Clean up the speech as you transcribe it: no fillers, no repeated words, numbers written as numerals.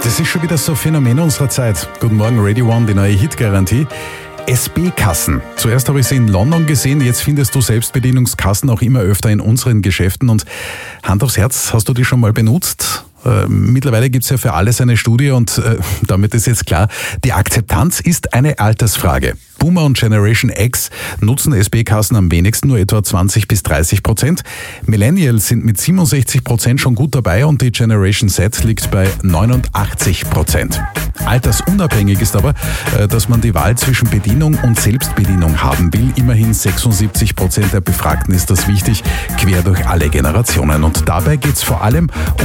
Das ist schon wieder so ein Phänomen unserer Zeit. Guten Morgen, Radio One, die neue Hit-Garantie. SB-Kassen. Zuerst habe ich sie in London gesehen, jetzt findest du Selbstbedienungskassen auch immer öfter in unseren Geschäften. Und Hand aufs Herz, hast du die schon mal benutzt? Mittlerweile gibt es ja für alles eine Studie und damit ist jetzt klar, die Akzeptanz ist eine Altersfrage. Boomer und Generation X nutzen SB-Kassen am wenigsten, nur etwa 20-30%. Millennials sind mit 67% schon gut dabei und die Generation Z liegt bei 89%. Altersunabhängig ist aber, dass man die Wahl zwischen Bedienung und Selbstbedienung haben will. Immerhin 76% der Befragten ist das wichtig, quer durch alle Generationen. Und dabei geht es vor allem